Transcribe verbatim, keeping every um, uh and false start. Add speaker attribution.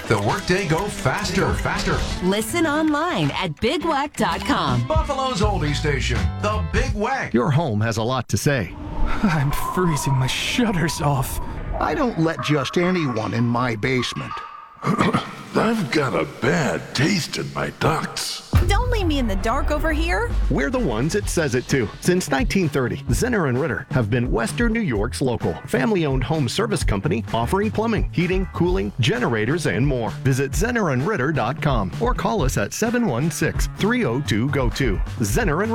Speaker 1: the workday go faster, faster.
Speaker 2: Listen online at big wack dot com.
Speaker 1: Buffalo's oldie station, the Big Wack.
Speaker 3: Your home has a lot to say.
Speaker 4: I'm freezing my shutters off.
Speaker 5: I don't let just anyone in my basement.
Speaker 6: I've got a bad taste in my ducts.
Speaker 7: Don't leave me in the dark over here.
Speaker 3: We're the ones it says it to. Since nineteen thirty, Zenner and Ritter have been Western New York's local, family-owned home service company offering plumbing, heating, cooling, generators, and more. Visit zenner and ritter dot com or call us at seven one six, three oh two, G O two. Zenner and